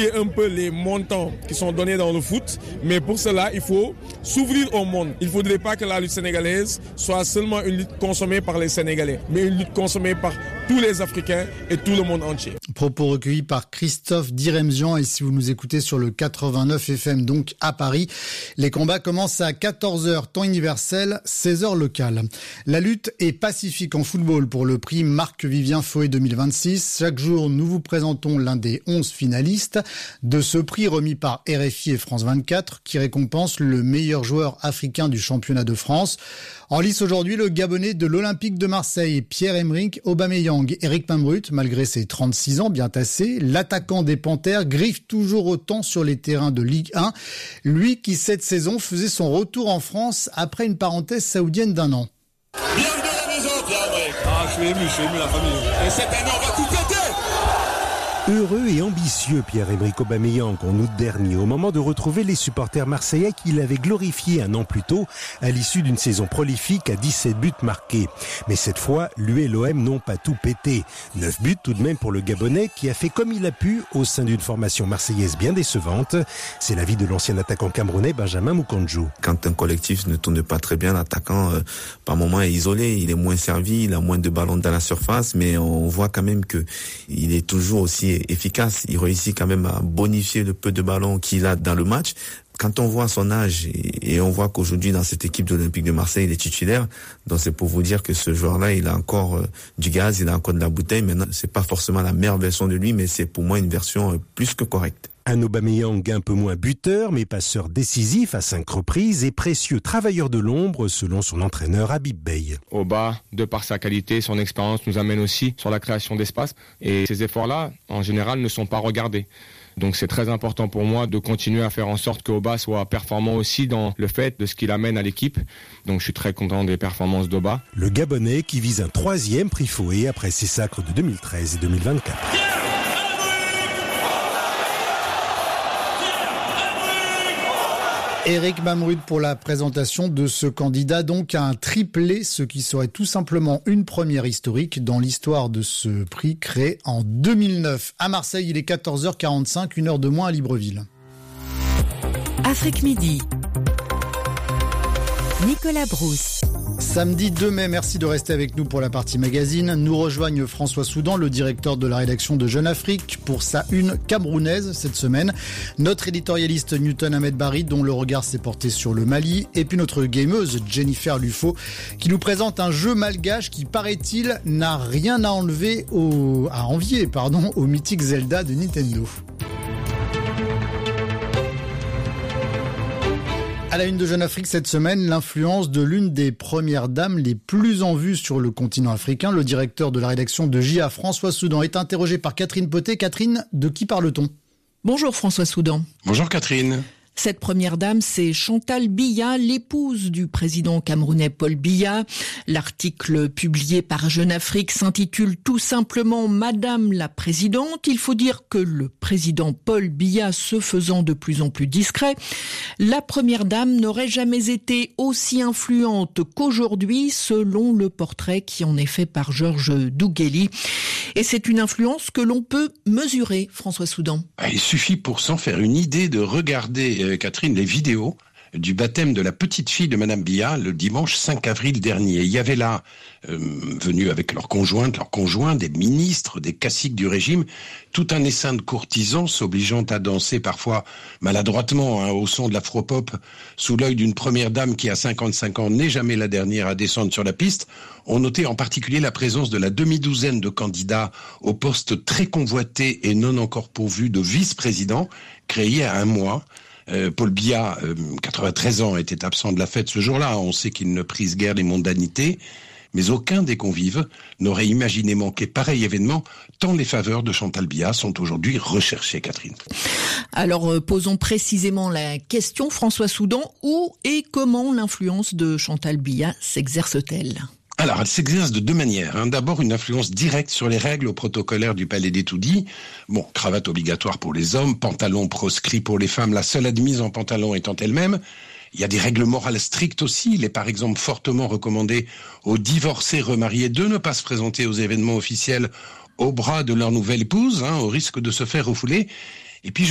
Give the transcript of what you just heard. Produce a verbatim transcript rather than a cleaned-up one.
oublier un peu les montants qui sont donnés dans le foot, mais pour cela, il faut s'ouvrir au monde. Il ne faudrait pas que la lutte sénégalaise soit seulement une lutte consommée par les Sénégalais, mais une lutte consommée par tous les Africains et tout le monde entier. Propos recueillis par Christophe Diremzian, et si vous nous écoutez sur le quatre-vingt-neuf F M, donc à Paris, les combats commencent à quatorze heures, temps universel, seize heures local. La lutte est pacifique en football pour le prix Marc-Vivien Foé deux mille vingt-six. Chaque jour, nous vous présentons l'un des onze finalistes de ce prix remis par R F I et France vingt-quatre qui récompense le meilleur joueur africain du championnat de France. En lice aujourd'hui, le Gabonais de l'Olympique de Marseille, Pierre-Emerick Aubameyang. Eric Mambrut, malgré ses trente-six ans bien tassés, l'attaquant des Panthères griffe toujours autant sur les terrains de Ligue un. Lui qui, cette saison, faisait son retour en France après une parenthèse saoudienne d'un an. Bienvenue à la maison, Pierre-Emerick. Ah, je suis ému, je suis ému, la famille. Et cette année, on va tout péter. Heureux et ambitieux, Pierre-Emerick Aubameyang en août dernier, au moment de retrouver les supporters marseillais qu'il avait glorifiés un an plus tôt, à l'issue d'une saison prolifique à dix-sept buts marqués. Mais cette fois, lui et l'O M n'ont pas tout pété. neuf buts tout de même pour le Gabonais, qui a fait comme il a pu au sein d'une formation marseillaise bien décevante. C'est l'avis de l'ancien attaquant camerounais Benjamin Moukandjou. Quand un collectif ne tourne pas très bien, l'attaquant, euh, par moment, est isolé, il est moins servi, il a moins de ballons dans la surface, mais on voit quand même que il est toujours aussi efficace. Il réussit quand même à bonifier le peu de ballons qu'il a dans le match. Quand on voit son âge et, et on voit qu'aujourd'hui dans cette équipe de l'Olympique de Marseille, il est titulaire, donc c'est pour vous dire que ce joueur-là, il a encore euh, du gaz, il a encore de la bouteille. Maintenant, c'est pas forcément la meilleure version de lui, mais c'est pour moi une version euh, plus que correcte. Un Aubameyang un peu moins buteur, mais passeur décisif à cinq reprises et précieux travailleur de l'ombre, selon son entraîneur Habib Beye. Oba, de par sa qualité, son expérience, nous amène aussi sur la création d'espace. Et ces efforts-là, en général, ne sont pas regardés. Donc c'est très important pour moi de continuer à faire en sorte que Oba soit performant aussi dans le fait de ce qu'il amène à l'équipe. Donc je suis très content des performances d'Oba. Le Gabonais qui vise un troisième prix Foé après ses sacres de deux mille treize et deux mille vingt-quatre. Eric Mamrud pour la présentation de ce candidat, donc à un triplé, ce qui serait tout simplement une première historique dans l'histoire de ce prix créé en deux mille neuf. À Marseille, il est quatorze heures quarante-cinq, une heure de moins à Libreville. Afrique Midi. Nicolas Brousse. Samedi deux mai, merci de rester avec nous pour la partie magazine. Nous rejoignent François Soudan, le directeur de la rédaction de Jeune Afrique, pour sa une camerounaise cette semaine. Notre éditorialiste Newton Ahmed Barry, dont le regard s'est porté sur le Mali. Et puis notre gameuse Jennifer Lufo, qui nous présente un jeu malgache qui, paraît-il, n'a rien à enlever au, à envier, pardon, au mythique Zelda de Nintendo. À la une de Jeune Afrique cette semaine, l'influence de l'une des premières dames les plus en vue sur le continent africain. Le directeur de la rédaction de J A, François Soudan, est interrogé par Catherine Potet. Catherine, de qui parle-t-on ? Bonjour François Soudan. Bonjour Catherine. Cette première dame, c'est Chantal Biya, l'épouse du président camerounais Paul Biya. L'article publié par Jeune Afrique s'intitule tout simplement « Madame la Présidente ». Il faut dire que le président Paul Biya, se faisant de plus en plus discret, la première dame n'aurait jamais été aussi influente qu'aujourd'hui, selon le portrait qui en est fait par Georges Dougueli. Et c'est une influence que l'on peut mesurer, François Soudan. Il suffit pour s'en faire une idée de regarder Catherine, les vidéos du baptême de la petite fille de Madame Biya le dimanche cinq avril dernier. Il y avait là, euh, venus avec leurs conjointes, leurs conjoints, des ministres, des caciques du régime, tout un essaim de courtisans s'obligeant à danser parfois maladroitement hein, au son de l'afropop sous l'œil d'une première dame qui à cinquante-cinq ans n'est jamais la dernière à descendre sur la piste. On notait en particulier la présence de la demi-douzaine de candidats au poste très convoité et non encore pourvu de vice-président, créé à un mois. Euh, Paul Biya, euh, quatre-vingt-treize ans, était absent de la fête ce jour-là. On sait qu'il ne prise guère les mondanités. Mais aucun des convives n'aurait imaginé manquer pareil événement, tant les faveurs de Chantal Biya sont aujourd'hui recherchées, Catherine. Alors, euh, posons précisément la question, François Soudan, où et comment l'influence de Chantal Biya s'exerce-t-elle ? Alors, elle s'exerce de deux manières. Hein. D'abord, une influence directe sur les règles protocolaires du Palais des Tout-Dits. Bon, cravate obligatoire pour les hommes, pantalon proscrit pour les femmes, la seule admise en pantalon étant elle-même. Il y a des règles morales strictes aussi. Il est par exemple fortement recommandé aux divorcés remariés de ne pas se présenter aux événements officiels au bras de leur nouvelle épouse, hein, au risque de se faire refouler. Et puis,